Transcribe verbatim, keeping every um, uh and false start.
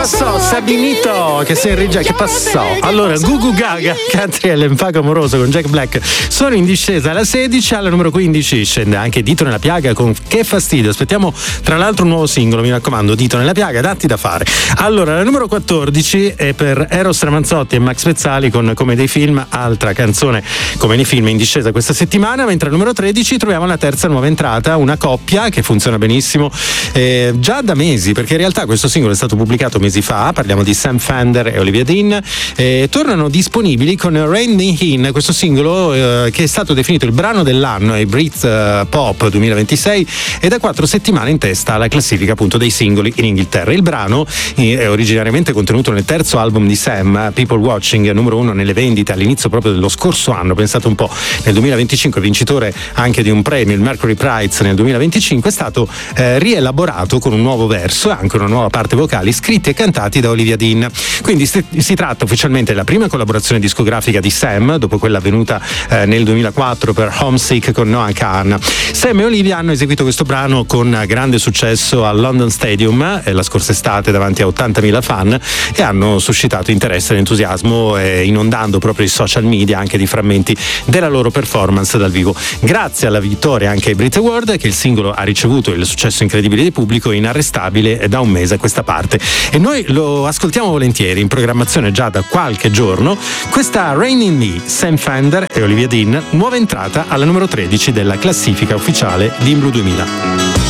passò? Sabinito, che sei in regia, che passò? Allora, Gugu Gaga, Country e l'Enfago amoroso con Jack Black sono in discesa alla sedici. Alla numero quindici scende anche Dito nella piaga con Che fastidio. Aspettiamo tra l'altro un nuovo singolo, mi raccomando, Dito nella piaga, datti da fare. Allora, la numero quattordici è per Eros Ramazzotti e Max Pezzali con Come dei film, altra canzone come nei film in discesa questa settimana, mentre al numero tredici troviamo la terza nuova entrata, una coppia che funziona benissimo eh, già da mesi, perché in realtà questo singolo è stato pubblicato mesi fa. Parliamo di Sam Fender e Olivia Dean. Eh, tornano disponibili con Raining In, questo singolo eh, che è stato definito il brano dell'anno ai Brit uh, Pop duemilaventisei e da quattro settimane in testa alla classifica appunto dei singoli in Inghilterra. Il brano eh, è originariamente contenuto nel terzo album di Sam, People Watching, numero uno nelle vendite all'inizio proprio dello scorso anno, pensate un po', nel duemilaventicinque, vincitore anche di un premio, il Mercury Prize nel duemilaventicinque. È stato eh, rielaborato con un nuovo verso e anche una nuova parte vocale, scritti e cantati da Olivia Dean. Quindi si, si tratta ufficialmente della prima collaborazione discografica di Sam, dopo quella avvenuta eh, nel duemilaquattro per Homesick con Noah Kahan. Sam e Olivia hanno eseguito questo brano con grande successo al London Stadium eh, la scorsa estate davanti a ottantamila fan e hanno suscitato interesse ed entusiasmo eh, inondando proprio i social media anche di frammenti della loro performance dal vivo. Grazie alla vittoria anche ai Brit Award, che il singolo ha ricevuto il successo incredibile del pubblico, inarrestabile da un mese a questa parte, e noi lo ascoltiamo volentieri, in programmazione già da qualche giorno. Questa Rain in Me, Sam Fender e Olivia Dean, nuova entrata alla numero tredici della classifica ufficiale di Imblu duemila.